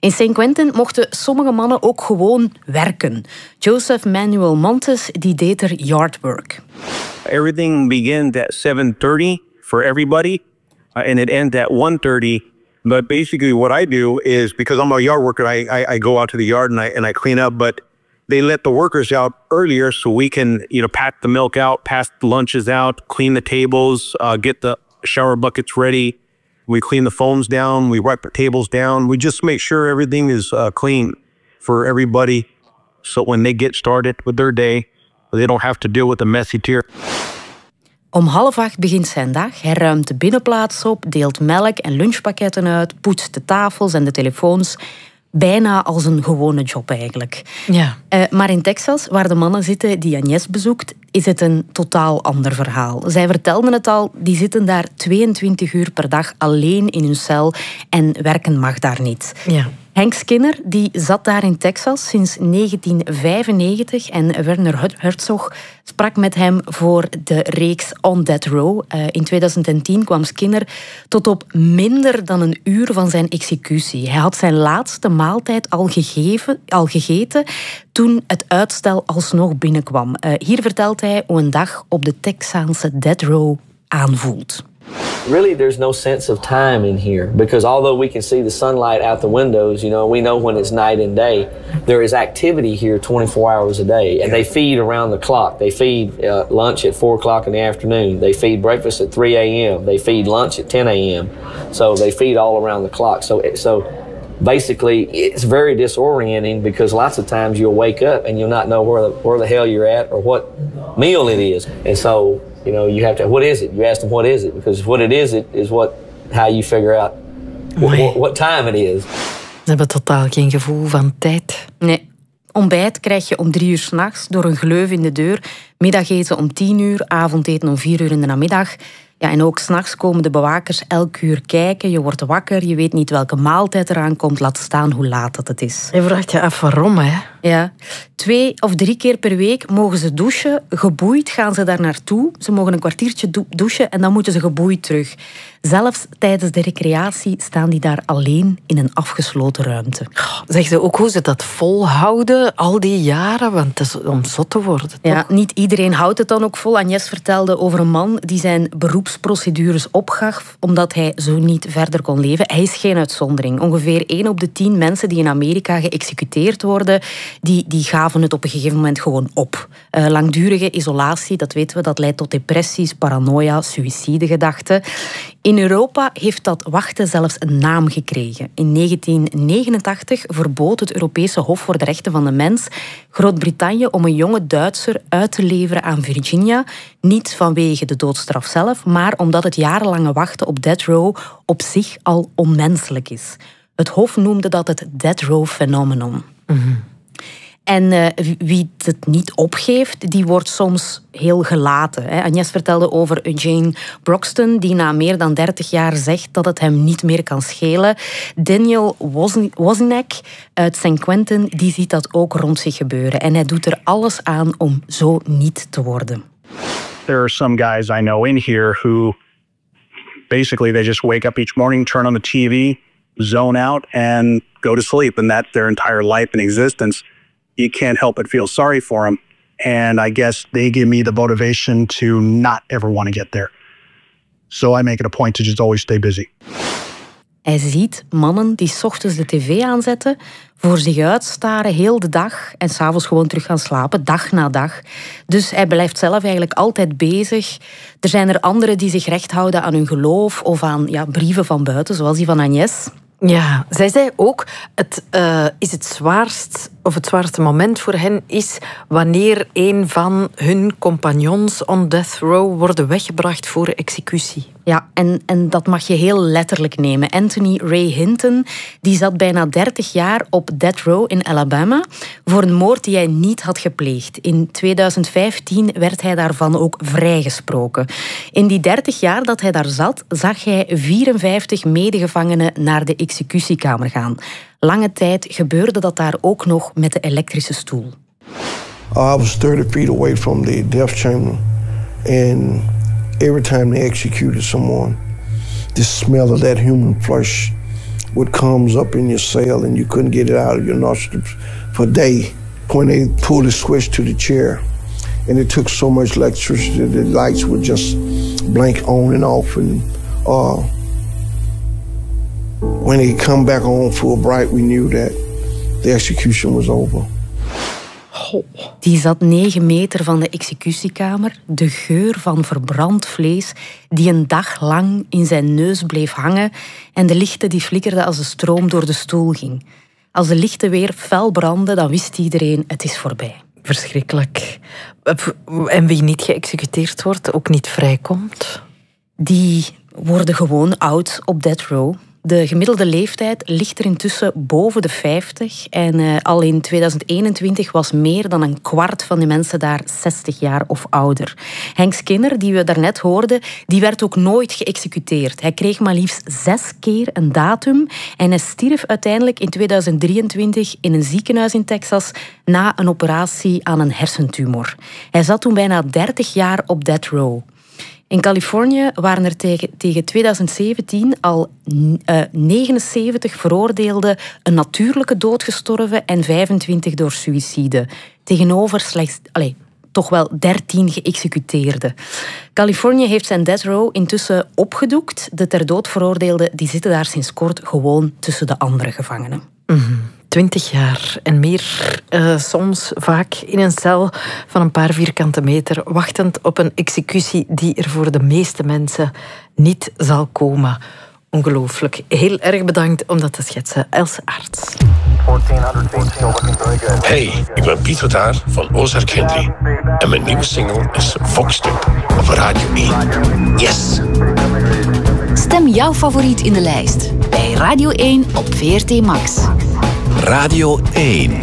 In St. Quentin mochten sommige mannen ook gewoon werken. Joseph Manuel Montes die deed er yardwork. Everything begins at 7:30 for everybody, and it ends at 1:30. But basically what I do is, because I'm a yard worker, I go out to the yard and I clean up, but they let the workers out earlier so we can, pack the milk out, pass the lunches out, clean the tables, get the shower buckets ready. We clean the phones down, we wipe the tables down. We just make sure everything is clean for everybody. So when they get started with their day, they don't have to deal with the messy tier. Om 7:30 begint zijn dag. Hij ruimt de binnenplaats op, deelt melk en lunchpakketten uit, poetst de tafels en de telefoons. Bijna als een gewone job eigenlijk. Ja. Maar in Texas, waar de mannen zitten die Agnes bezoekt, is het een totaal ander verhaal. Zij vertelden het al, die zitten daar 22 uur per dag alleen in hun cel en werken mag daar niet. Ja. Hank Skinner die zat daar in Texas sinds 1995 en Werner Herzog sprak met hem voor de reeks On Death Row. In 2010 kwam Skinner tot op minder dan een uur van zijn executie. Hij had zijn laatste maaltijd al gegeten toen het uitstel alsnog binnenkwam. Hier vertelt hij hoe een dag op de Texaanse Death Row aanvoelt. Really, there's no sense of time in here because although we can see the sunlight out the windows, we know when it's night and day, there is activity here 24 hours a day. And they feed around the clock. They feed lunch at 4 o'clock in the afternoon. They feed breakfast at 3 a.m. They feed lunch at 10 a.m. So they feed all around the clock. So basically, it's very disorienting because lots of times you'll wake up and you'll not know where the hell you're at or what meal it is. And so you have to, what is it? You ask them, what is it? Because what it is how you figure out what time it is. Ze hebben totaal geen gevoel van tijd. Nee. Ontbijt krijg je om 3 uur 's nachts door een gleuf in de deur. Middageten om 10 uur, avondeten om 4 uur in de namiddag. Ja, en ook 's nachts komen de bewakers elk uur kijken. Je wordt wakker, je weet niet welke maaltijd eraan komt. Laat staan hoe laat dat het is. Je vraagt je af waarom, hè? Ja. 2 of 3 keer per week mogen ze douchen. Geboeid gaan ze daar naartoe. Ze mogen een kwartiertje douchen en dan moeten ze geboeid terug. Zelfs tijdens de recreatie staan die daar alleen in een afgesloten ruimte. Zeg ze ook hoe ze dat volhouden al die jaren? Want het is om zot te worden. Toch? Ja, niet iedereen houdt het dan ook vol. Agnes vertelde over een man die zijn beroepsprocedures opgaf omdat hij zo niet verder kon leven. Hij is geen uitzondering. Ongeveer 1 op de 10 mensen die in Amerika geëxecuteerd worden, die gaven het op een gegeven moment gewoon op. Langdurige isolatie, dat weten we, dat leidt tot depressies, paranoia, suïcidegedachten. In Europa heeft dat wachten zelfs een naam gekregen. In 1989 verbood het Europese Hof voor de Rechten van de Mens Groot-Brittannië om een jonge Duitser uit te leveren aan Virginia. Niet vanwege de doodstraf zelf, maar omdat het jarenlange wachten op death row op zich al onmenselijk is. Het Hof noemde dat het death row phenomenon. Mm-hmm. En wie het niet opgeeft, die wordt soms heel gelaten. Agnes vertelde over Eugene Broxton, die na meer dan 30 jaar zegt dat het hem niet meer kan schelen. Daniel Wozniak uit St. Quentin, die ziet dat ook rond zich gebeuren. En hij doet er alles aan om zo niet te worden. There are some guys I know in here who basically they just wake up each morning, turn on the TV, zone out and go to sleep. And that's their entire life and existence. You can't help but feel sorry for them. And I guess they give me the motivation to not ever want to get there. So I make it a point to just always stay busy. Hij ziet mannen die 's ochtends de tv aanzetten, voor zich uitstaren heel de dag en 's avonds gewoon terug gaan slapen, dag na dag. Dus hij blijft zelf eigenlijk altijd bezig. Er zijn er anderen die zich recht houden aan hun geloof of aan brieven van buiten, zoals die van Agnes. Ja, zij zei ook, het zwaarste moment voor hen is wanneer een van hun compagnons on death row worden weggebracht voor executie. Ja, en dat mag je heel letterlijk nemen. Anthony Ray Hinton die zat bijna 30 jaar op death row in Alabama voor een moord die hij niet had gepleegd. In 2015 werd hij daarvan ook vrijgesproken. In die 30 jaar dat hij daar zat, zag hij 54 medegevangenen naar de executiekamer gaan. Lange tijd gebeurde dat daar ook nog met de elektrische stoel. I was 30 feet away from the death chamber and every time they executed someone, the smell of that human flesh what comes up in your cell and you couldn't get it out of your nostrils for a day. When they pulled the switch to the chair, and it took so much electricity, the lights would just blink on and off. And when they come back on full bright, we knew that the execution was over. Die zat 9 meter van de executiekamer. De geur van verbrand vlees die een dag lang in zijn neus bleef hangen en de lichten die flikkerden als de stroom door de stoel ging. Als de lichten weer fel brandden, dan wist iedereen, het is voorbij. Verschrikkelijk. En wie niet geëxecuteerd wordt, ook niet vrijkomt? Die worden gewoon oud op death row. De gemiddelde leeftijd ligt er intussen boven de 50. En al in 2021 was meer dan een kwart van de mensen daar 60 jaar of ouder. Hank Skinner, die we daarnet hoorden, die werd ook nooit geëxecuteerd. Hij kreeg maar liefst 6 keer een datum. En hij stierf uiteindelijk in 2023 in een ziekenhuis in Texas na een operatie aan een hersentumor. Hij zat toen bijna 30 jaar op death row. In Californië waren er tegen 2017 al 79 veroordeelden een natuurlijke dood gestorven en 25 door suïcide. Tegenover slechts toch wel 13 geëxecuteerden. Californië heeft zijn death row intussen opgedoekt. De ter dood veroordeelden die zitten daar sinds kort gewoon tussen de andere gevangenen. 20 jaar en meer, soms vaak in een cel van een paar vierkante meter, wachtend op een executie die er voor de meeste mensen niet zal komen. Ongelooflijk. Heel erg bedankt om dat te schetsen, Els Aerts. Hey, ik ben Piet Vertaar van Ozark Henry. En mijn nieuwe single is Foxtip op Radio 1. Yes! Stem jouw favoriet in de lijst bij Radio 1 op VRT Max. Radio 1.